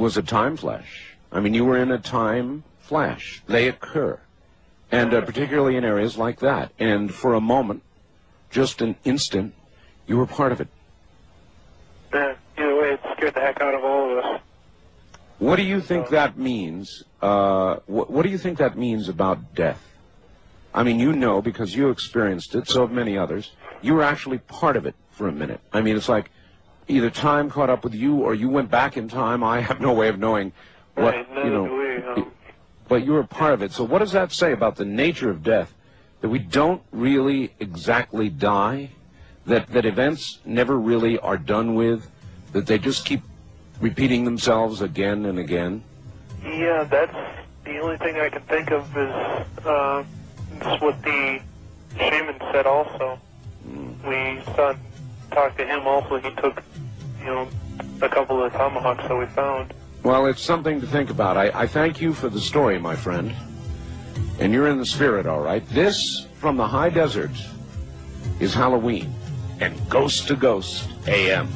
was a time flash. I mean, you were in a time flash. They occur. And particularly in areas like that. And for a moment, just an instant, you were part of it. Yeah, either way, it scared the heck out of all of us. What do you think that means? What do you think that means about death? I mean, you know, because you experienced it, so have many others. You were actually part of it for a minute. I mean, it's like either time caught up with you or you went back in time. I have no way of knowing what, Right, you know. But you were part of it. So what does that say about the nature of death? That we don't really exactly die? That events never really are done with? That they just keep repeating themselves again and again? Yeah, that's the only thing I can think of is what the shaman said also. We talked to him also. He took, you know, a couple of tomahawks that we found. Well, it's something to think about. I thank you for the story, my friend. And you're in the spirit, all right. This, from the high desert, is Halloween and Ghost to Ghost AM.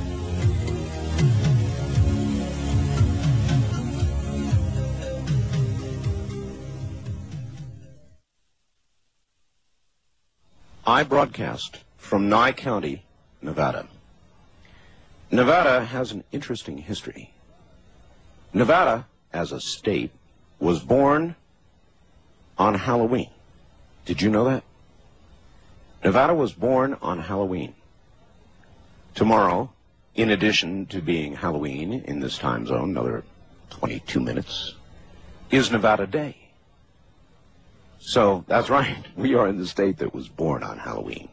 I broadcast from Nye County, Nevada. Nevada has an interesting history. Nevada, as a state, was born on Halloween. Did you know that? Nevada was born on Halloween. Tomorrow, in addition to being Halloween in this time zone, another 22 minutes, is Nevada Day. So, that's right, we are in the state that was born on Halloween.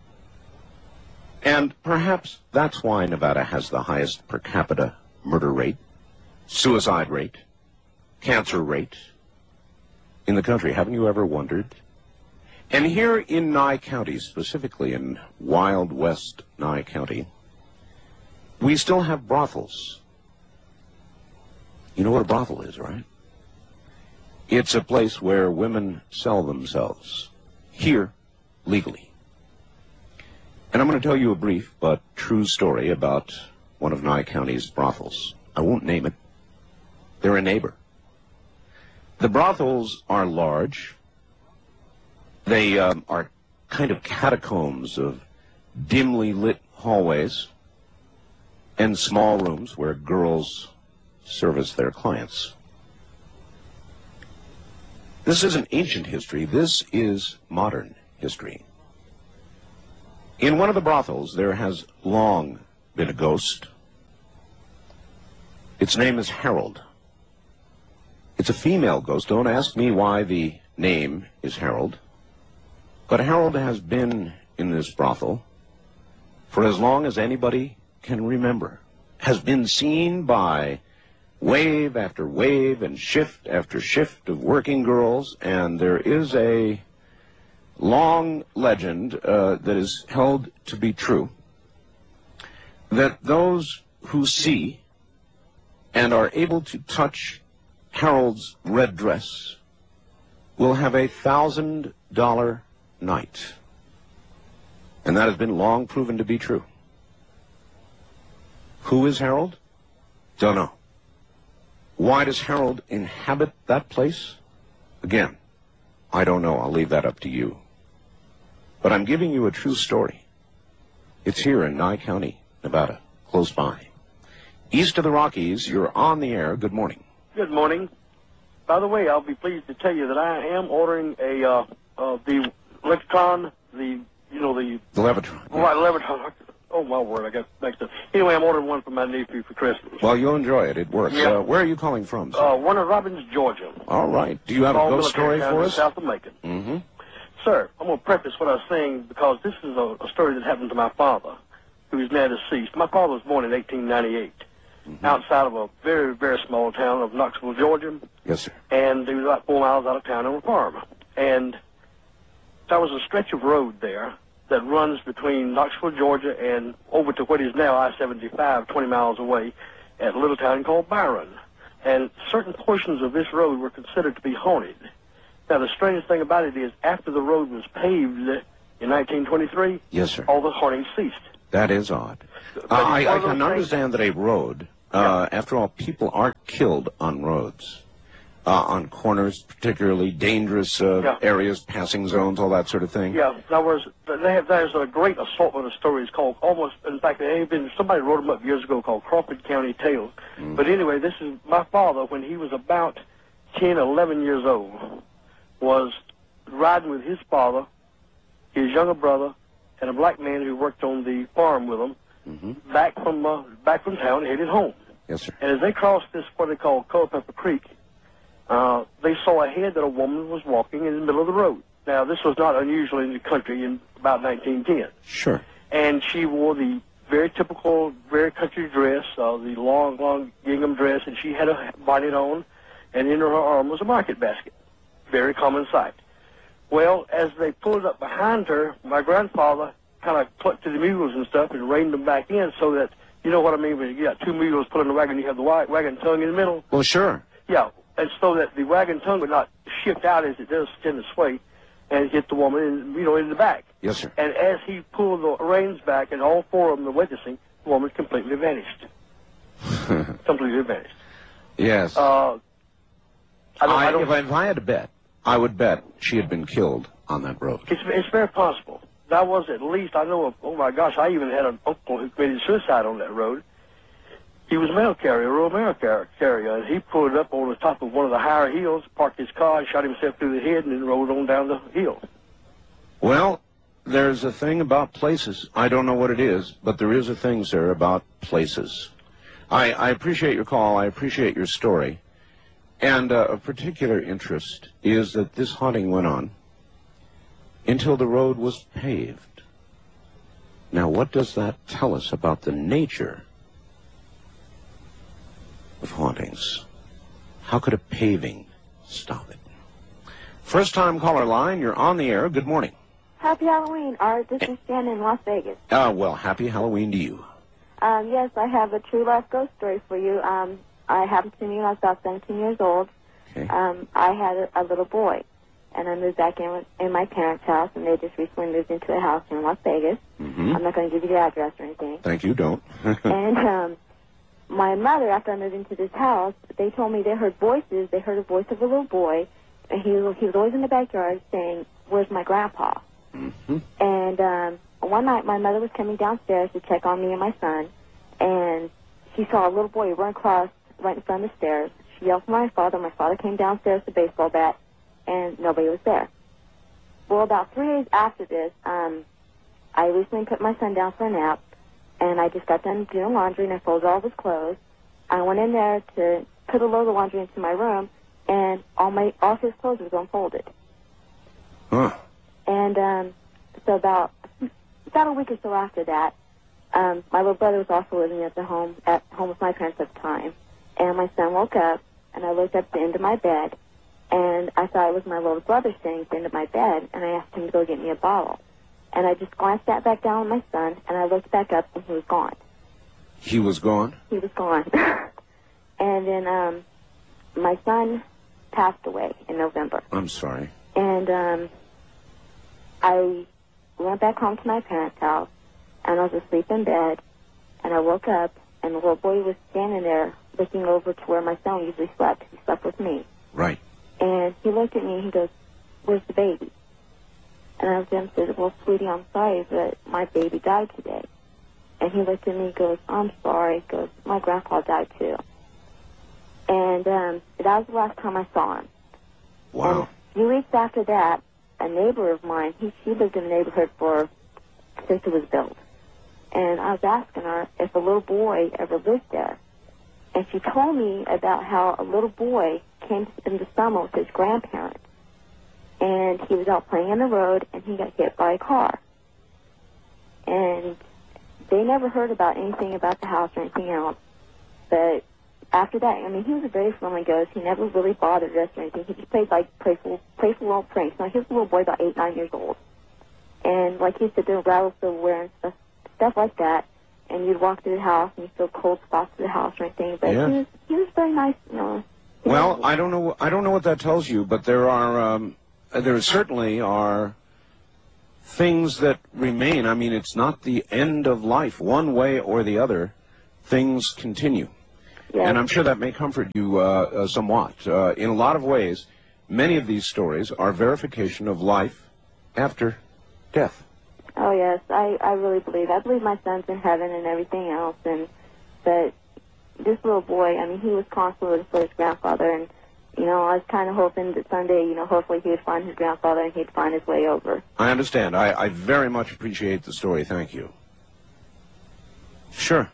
And perhaps that's why Nevada has the highest per capita murder rate, suicide rate, cancer rate in the country. Haven't you ever wondered? And here in Nye County, specifically in Wild West Nye County, we still have brothels. You know what a brothel is, right? It's a place where women sell themselves, here, legally. And I'm going to tell you a brief but true story about one of Nye County's brothels. I won't name it. They're a neighbor. The brothels are large. They are kind of catacombs of dimly lit hallways and small rooms where girls service their clients. This isn't ancient history. This is modern history. In one of the brothels, there has long been a ghost. Its name is Harold. It's a female ghost. Don't ask me why the name is Harold. But Harold has been in this brothel for as long as anybody can remember. Has been seen by wave after wave and shift after shift of working girls, and there is a long legend that is held to be true, that those who see and are able to touch Harold's red dress will have a $1,000 night. And that has been long proven to be true. Who is Harold? Don't know. Why does Harold inhabit that place? Again, I don't know. I'll leave that up to you. But I'm giving you a true story. It's here in Nye County, Nevada, close by. East of the Rockies, you're on the air. Good morning. Good morning. By the way, I'll be pleased to tell you that I am ordering the Levitron, the Levitron. Yeah. Right, Levitron. Oh, my word, I got mixed up. Anyway, I'm ordering one for my nephew for Christmas. Well, you'll enjoy it. It works. Yeah. Where are you calling from, sir? Warner Robins, Georgia. All right. Do you have a ghost story for us? South of Macon. Mm-hmm. Sir, I'm going to preface what I was saying because this is a story that happened to my father, who is now deceased. My father was born in 1898, outside of a very, very small town of Knoxville, Georgia. Yes, sir. And he was about 4 miles out of town on a farm. And there was a stretch of road there that runs between Knoxville, Georgia, and over to what is now I-75, 20 miles away, at a little town called Byron. And certain portions of this road were considered to be haunted. Now, the strangest thing about it is, after the road was paved in 1923, yes, sir, all the haunting ceased. That is odd. I can understand that a road, After all, people are killed on roads, on corners, particularly dangerous areas, passing zones, all that sort of thing. Yeah, there's a great assortment of stories called in fact, somebody wrote them up years ago called Crawford County Tales. But anyway, this is my father, when he was about 10, 11 years old, was riding with his father, his younger brother, and a black man who worked on the farm with him, back from town, headed home. Yes, sir. And as they crossed this, what they call Culpeper Creek, they saw ahead that a woman was walking in the middle of the road. Now, this was not unusual in the country in about 1910. Sure. And she wore the very typical, very country dress, the long gingham dress, and she had a bonnet on, and in her arm was a market basket. Very common sight. Well, as they pulled up behind her, my grandfather kind of clucked to the mules and stuff and reined them back in so that, you know what I mean, when you got two mules pulling the wagon, you have the wagon tongue in the middle. Well, sure. Yeah, and so that the wagon tongue would not shift out as it does tend to sway and hit the woman in the back. Yes, sir. And as he pulled the reins back and all four of them were witnessing, the woman completely vanished. Completely vanished. Yes. If I had to bet, I would bet she had been killed on that road. It's very possible. That was at least, I know of, oh my gosh, I even had an uncle who committed suicide on that road. He was a mail carrier, a rural mail carrier, and he pulled up on the top of one of the higher hills, parked his car, and shot himself through the head, and then rolled on down the hill. Well, there's a thing about places. I don't know what it is, but there is a thing, sir, about places. I appreciate your call. I appreciate your story. And of particular interest is that this haunting went on until the road was paved. Now, what does that tell us about the nature of hauntings? How could a paving stop it? First-time caller line, you're on the air. Good morning. Happy Halloween, Art. This is Shannon in Las Vegas. Well, happy Halloween to you. Yes, I have a true life ghost story for you. I happened to me when I was about 17 years old. Okay. I had a little boy, and I moved back in my parents' house, and they just recently moved into a house in Las Vegas. I'm not going to give you the address or anything. Thank you, don't. And my mother, after I moved into this house, they told me they heard voices. They heard a voice of a little boy, and he was always in the backyard saying, "Where's my grandpa?" And one night, my mother was coming downstairs to check on me and my son, and she saw a little boy run across right in front of the stairs. She yelled for my father. My father came downstairs with a baseball bat, and nobody was there. Well, about 3 days after this, I recently put my son down for a nap, and I just got done doing laundry, and I folded all of his clothes. I went in there to put a load of laundry into my room, and all his clothes was unfolded. Huh. And so about a week or so after that, my little brother was also living at home with my parents at the time. And my son woke up, and I looked up at the end of my bed, and I thought it was my little brother sitting at the end of my bed, and I asked him to go get me a bottle. And I just glanced back down at my son, and I looked back up, and he was gone. He was gone? He was gone. And then my son passed away in November. I'm sorry. And I went back home to my parents' house, and I was asleep in bed, and I woke up, and the little boy was standing there looking over to where my son usually slept. He slept with me. Right. And he looked at me, and he goes, "Where's the baby?" And I said, "Well, sweetie, I'm sorry, but my baby died today." And he looked at me and goes, "I'm sorry." He goes, "My grandpa died too." And that was the last time I saw him. Wow. And a few weeks after that, a neighbor of mine, she lived in the neighborhood since it was built. And I was asking her if a little boy ever lived there. And she told me about how a little boy came to spend the summer with his grandparents. And he was out playing on the road, and he got hit by a car. And they never heard about anything about the house or anything else. But after that, I mean, he was a very friendly ghost. He never really bothered us or anything. He just played, like, playful little pranks. Now, he was a little boy about 8, 9 years old. And, like, he used to do rattle silverware and stuff like that. And you'd walk through the house, and you'd feel cold spots to the house or anything. But yeah. he was very nice, you know. Well, I don't know what that tells you, but there certainly are things that remain. I mean, it's not the end of life. One way or the other, things continue. Yes. And I'm sure that may comfort you somewhat. In a lot of ways, many of these stories are verification of life after death. Oh, yes, I really believe. I believe my son's in heaven and everything else, but this little boy, I mean, he was constantly looking for his grandfather, and, you know, I was kind of hoping that someday, you know, hopefully he would find his grandfather and he'd find his way over. I understand. I very much appreciate the story. Thank you. Sure.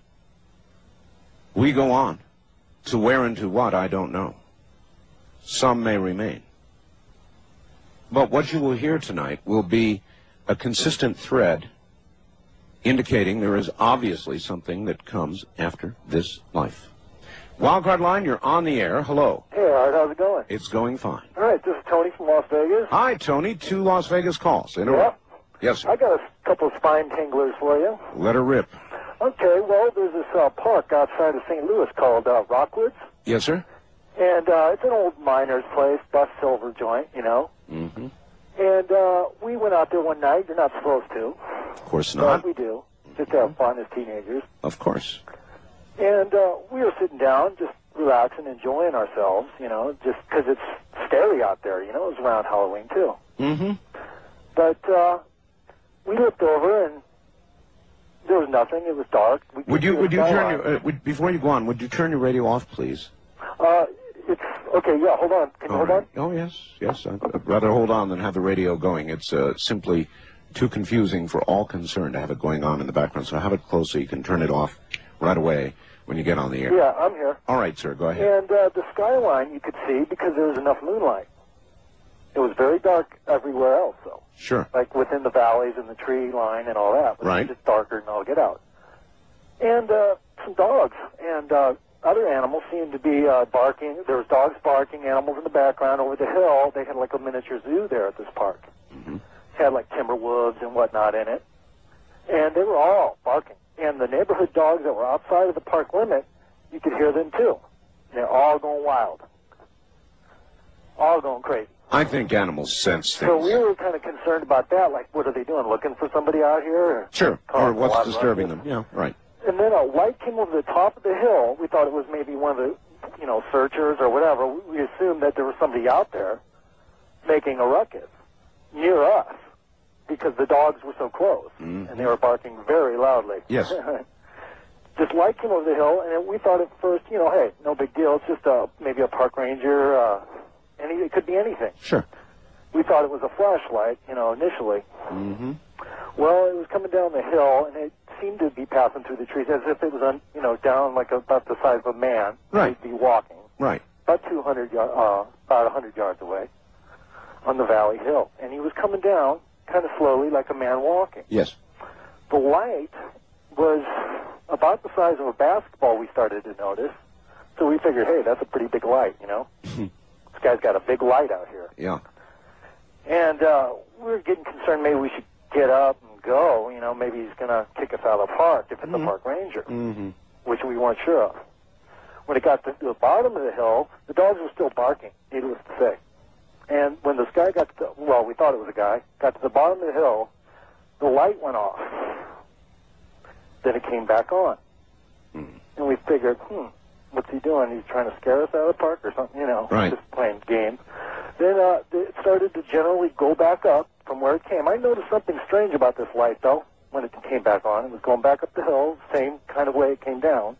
We go on. To where and to what, I don't know. Some may remain. But what you will hear tonight will be a consistent thread indicating there is obviously something that comes after this life. Wildcard Line, you're on the air. Hello. Hey, Art, how's it going? It's going fine. All right, this is Tony from Las Vegas. Hi, Tony. 2 Las Vegas calls in a row. Yes, sir. I got a couple of spine tinglers for you. Let her rip. Okay, well, there's this park outside of St. Louis called Rockwoods. Yes, sir. And it's an old miner's place, Bust Silver joint, you know. Mm-hmm. And we went out there one night. You're not supposed to. Of course But not. we do, just to have fun as teenagers. Of course. And we were sitting down, just relaxing, enjoying ourselves, you know, just because it's scary out there, you know. It was around Halloween, too. Mm-hmm. But we looked over, and there was nothing. It was dark. Would you turn your before you go on? Would you turn your radio off, please? It's okay. Yeah, hold on. Can you hold on? Oh yes. I'd rather hold on than have the radio going. It's simply too confusing for all concerned to have it going on in the background. So have it close so you can turn it off right away when you get on the air. Yeah, I'm here. All right, sir. Go ahead. And the skyline you could see because there was enough moonlight. It was very dark everywhere else, though. Sure. Like within the valleys and the tree line and all that. But Right. It was just darker than all get out. And some dogs and other animals seemed to be barking. There was dogs barking, animals in the background. Over the hill, they had like a miniature zoo there at this park. Mm-hmm. Had like timber wolves and whatnot in it. And they were all barking. And the neighborhood dogs that were outside of the park limit, you could hear them too. They're all going wild. All going crazy. I think animals sense things. So we were kind of concerned about that. Like, what are they doing? Looking for somebody out here? Or Sure. Or causing a lot what's of disturbing ruckus? them? Yeah. Right. And then a light came over the top of the hill. We thought it was maybe one of the, you know, searchers or whatever. We assumed that there was somebody out there making a ruckus near us because the dogs were so close and they were barking very loudly. Yes. This light came over the hill, and we thought at first, you know, hey, no big deal. It's just maybe a park ranger. It could be anything. Sure. We thought it was a flashlight, you know, initially. Mm-hmm. Well, it was coming down the hill, and it seemed to be passing through the trees as if it was, you know, down like about the size of a man. Right. He'd be walking. Right. About 100 yards away on the valley hill. And he was coming down kind of slowly like a man walking. Yes. The light was about the size of a basketball, we started to notice. So we figured, hey, that's a pretty big light, you know. This guy's got a big light out here. Yeah. And we were getting concerned maybe we should get up and go. You know, maybe he's going to kick us out of the park if it's a park ranger, which we weren't sure of. When it got to the bottom of the hill, the dogs were still barking, needless to say. And when this guy got to well, we thought it was a guy, got to the bottom of the hill, the light went off. Then it came back on. And we figured, what's he doing? He's trying to scare us out of the park or something, you know, Right. just playing games. Then it started to generally go back up from where it came. I noticed something strange about this light, though, when it came back on. It was going back up the hill, same kind of way it came down.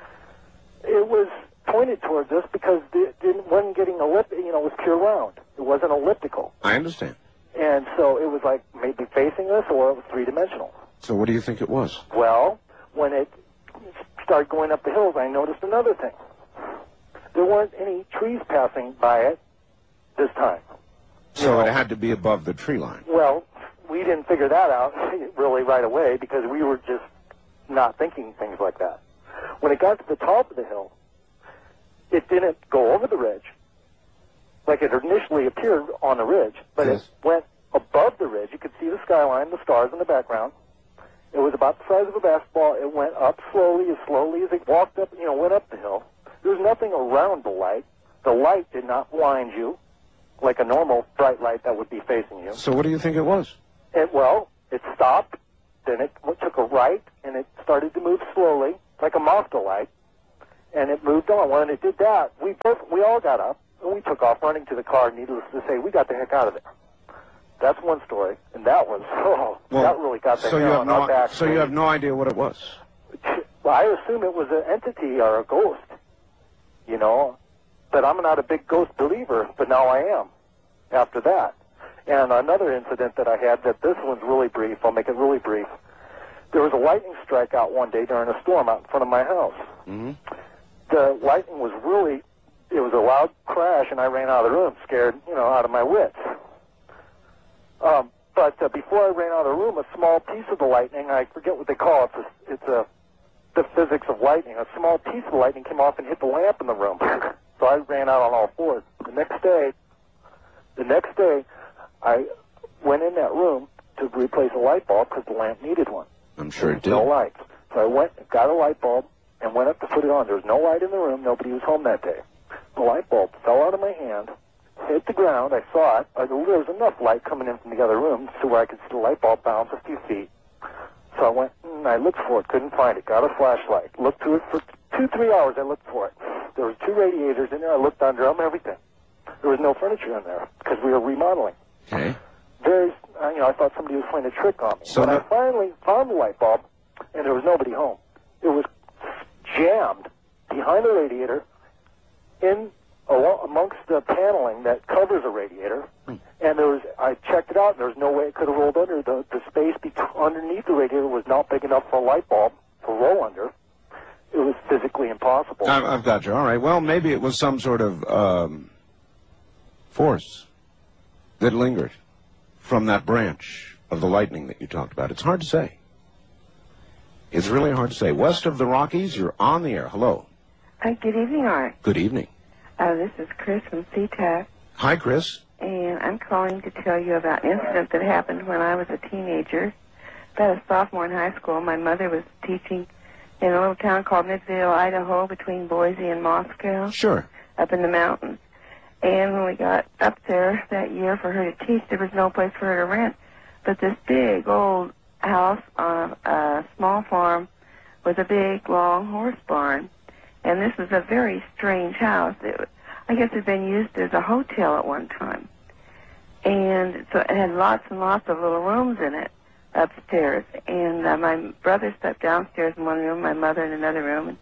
It was pointed towards us because it wasn't getting you know, it was pure round. It wasn't elliptical. I understand. And so it was like maybe facing us or it was three-dimensional. So what do you think it was? Well, when it started going up the hills, I noticed another thing. There weren't any trees passing by it this time. So it had to be above the tree line. Well, we didn't figure that out really right away because we were just not thinking things like that. When it got to the top of the hill, it didn't go over the ridge like it initially appeared on the ridge, but Yes. it went above the ridge. You could see the skyline, the stars in the background. It was about the size of a basketball. It went up slowly as it walked up, you know, went up the hill. There was nothing around the light. The light did not blind you like a normal bright light that would be facing you. So what do you think it was? It stopped, then it took a right, and it started to move slowly, like a Mazda light, and it moved on. When it did that, we all got up, and we took off running to the car. Needless to say, we got the heck out of there. That's one story, and that was, that really got the hair on our back. So you have no idea what it was? Well, I assume it was an entity or a ghost, you know. But I'm not a big ghost believer, but now I am after that. And another incident that I had, that this one's really brief, I'll make it really brief. There was a lightning strike out one day during a storm out in front of my house. Mm-hmm. The lightning was really, it was a loud crash, and I ran out of the room scared, out of my wits. But before I ran out of the room, a small piece of the lightning, I forget what they call it, it's the physics of lightning, a small piece of lightning came off and hit the lamp in the room. So I ran out on all fours. The next day, I went in that room to replace a light bulb because the lamp needed one. I'm sure it did. No lights. So I went and got a light bulb and went up to put it on. There was no light in the room. Nobody was home that day. The light bulb fell out of my hand, hit the ground. I saw it. There was enough light coming in from the other room to where I could see the light bulb bounce a few feet. So I went and I looked for it, couldn't find it, got a flashlight, looked to it for 2-3 hours. I looked for it. There was 2 radiators in there. I looked under them, everything. There was no furniture in there because we were remodeling. Okay. I thought somebody was playing a trick on me. So when I finally found the light bulb, and there was nobody home, it was jammed behind the radiator amongst the paneling that covers a radiator. And I checked it out, and there was no way it could have rolled under. The space underneath the radiator was not big enough for a light bulb to roll under. It was physically impossible. I've got you. All right. Well, maybe it was some sort of force that lingered from that branch of the lightning that you talked about. It's hard to say. It's really hard to say. West of the Rockies, you're on the air. Hello. Good evening, Art. Good evening. This is Chris from SeaTac. Hi, Chris. And I'm calling to tell you about an incident that happened when I was a teenager. About a sophomore in high school, my mother was teaching in a little town called Midvale, Idaho, between Boise and Moscow. Sure. Up in the mountains. And when we got up there that year for her to teach, there was no place for her to rent. But this big old house on a small farm with a big, long horse barn. And this was a very strange house. I guess it had been used as a hotel at one time. And so it had lots and lots of little rooms in it upstairs. And my brother slept downstairs in one room, my mother in another room.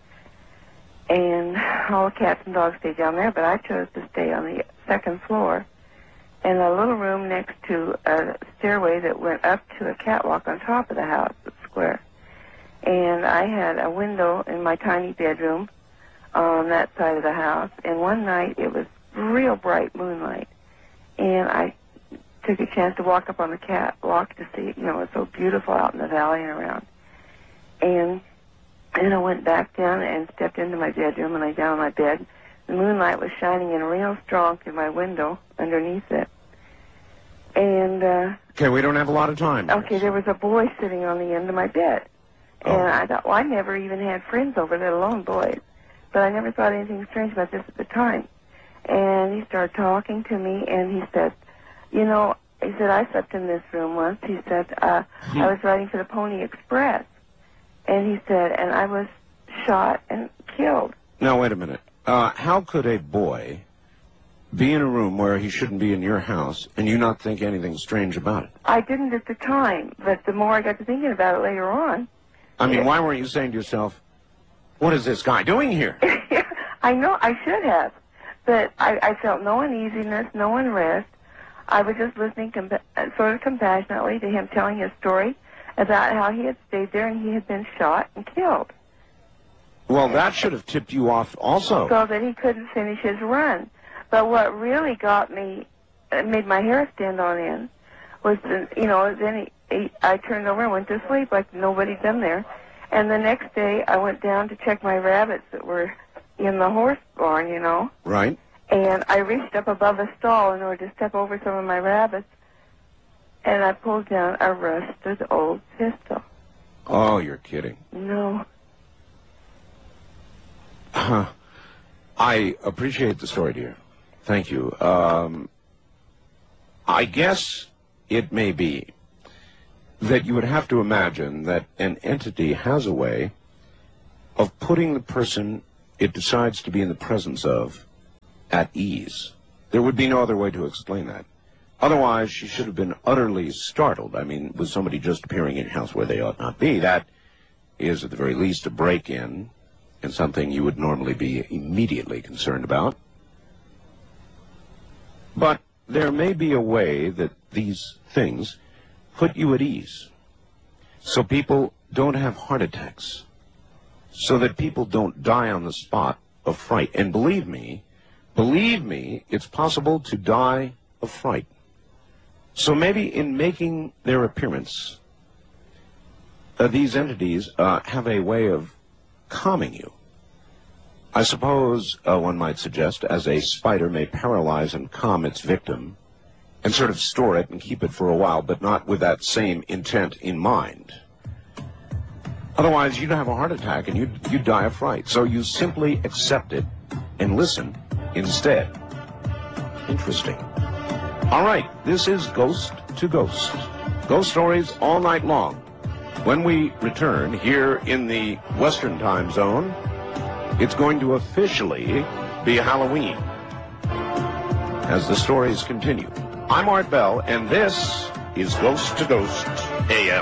And all the cats and dogs stayed down there, but I chose to stay on the second floor. And a little room next to a stairway that went up to a catwalk on top of the house, the square. And I had a window in my tiny bedroom on that side of the house. And one night it was real bright moonlight. And I took a chance to walk up on the catwalk to see, it was so beautiful out in the valley and around. And then I went back down and stepped into my bedroom and lay down on my bed. The moonlight was shining in real strong through my window underneath it. And, okay, we don't have a lot of time. Okay, there was a boy sitting on the end of my bed. And I thought, well, I never even had friends over, let alone boys. But I never thought anything strange about this at the time. And he started talking to me, and he said, he said, I slept in this room once. He said, I was writing for the Pony Express. And he said, and I was shot and killed. Now, wait a minute. How could a boy be in a room where he shouldn't be in your house and you not think anything strange about it? I didn't at the time, but the more I got to thinking about it later on. I mean, why weren't you saying to yourself, what is this guy doing here? I know, I should have. But I felt no uneasiness, no unrest. I was just listening sort of compassionately to him telling his story about how he had stayed there and he had been shot and killed. Well, that should have tipped you off also. So that he couldn't finish his run. But what really got me, made my hair stand on end, was, then I turned over and went to sleep like nobody'd been there. And the next day, I went down to check my rabbits that were in the horse barn, Right. And I reached up above a stall in order to step over some of my rabbits, and I pulled down a rusted old pistol. Oh, you're kidding. No. I appreciate the story, dear. Thank you. I guess it may be that you would have to imagine that an entity has a way of putting the person it decides to be in the presence of at ease. There would be no other way to explain that. Otherwise, she should have been utterly startled. I mean, with somebody just appearing in your house where they ought not be, that is at the very least a break-in and something you would normally be immediately concerned about. But there may be a way that these things put you at ease, so people don't have heart attacks, so that people don't die on the spot of fright. And believe me, it's possible to die of fright. So maybe in making their appearance, these entities have a way of calming you. I suppose one might suggest, as a spider may paralyze and calm its victim, and sort of store it and keep it for a while, but not with that same intent in mind. Otherwise, you'd have a heart attack and you'd die of fright. So you simply accept it and listen instead. Interesting. All right, this is Ghost to Ghost. Ghost stories all night long. When we return here in the Western time zone, it's going to officially be Halloween as the stories continue. I'm Art Bell, and this is Ghost to Ghost AM.